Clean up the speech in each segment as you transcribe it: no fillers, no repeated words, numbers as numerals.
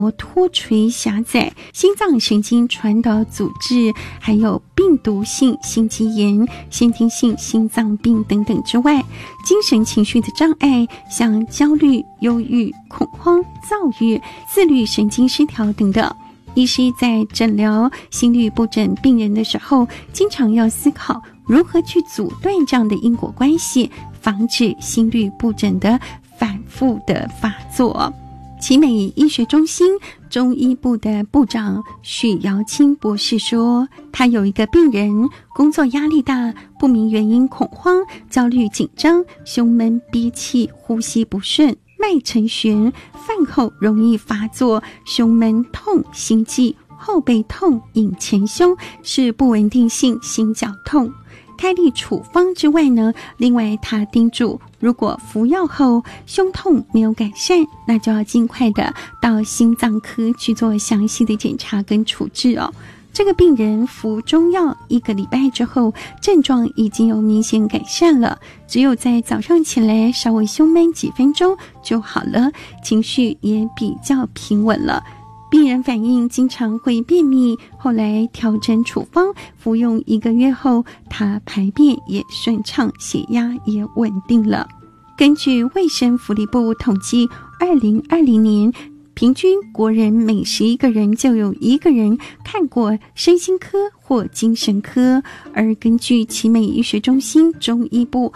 脱垂狭窄、心脏神经传导阻滞，还有病毒性心肌炎、先天性心脏病等等之外，精神情绪的障碍，像焦虑、忧郁、恐慌、躁郁、自律神经失调等等。医师在诊疗心律不整病人的时候，经常要思考如何去阻断这样的因果关系，防止心律不整的反复的发作。奇美医学中心中医部的部长许瑶清博士说，他有一个病人工作压力大，不明原因恐慌、焦虑紧张，胸闷憋气，呼吸不顺，脉沉弦，饭后容易发作，胸闷痛，心悸，后背痛，隐前胸，是不稳定性心绞痛。开立处方之外呢，另外他叮嘱，如果服药后胸痛没有改善，那就要尽快的到心脏科去做详细的检查跟处置哦。这个病人服中药1个礼拜之后，症状已经有明显改善了，只有在早上起来稍微胸闷几分钟就好了，情绪也比较平稳了。病人反映经常会便秘，后来调整处方，服用1个月后，他排便也顺畅，血压也稳定了。根据卫生福利部统计，2020年平均国人每11个人就有1个人看过身心科或精神科，而根据奇美医学中心中医部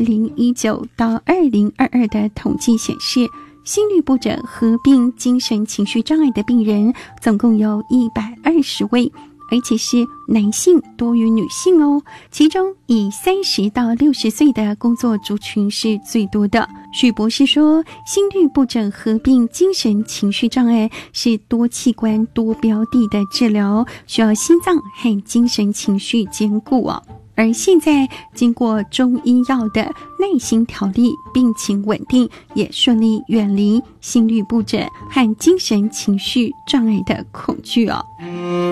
2019到2022的统计显示，心律不整合并精神情绪障碍的病人总共有120位，而且是男性多于女性哦。其中以30到60岁的工作族群是最多的。许博士说，心律不整合并精神情绪障碍是多器官多标的的治疗，需要心脏和精神情绪兼顾哦。而现在经过中医药的耐心调理，病情稳定，也顺利远离心律不整和精神情绪障碍的恐惧哦。